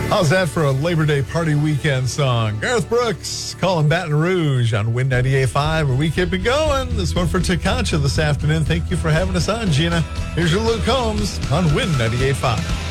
How's that for a Labor Day party weekend song? Garth Brooks calling Baton Rouge on Win 98.5, where we keep it going. This one for Tekancha this afternoon. Thank you for having us on, Gina. Here's your Luke Combs on Win 98.5.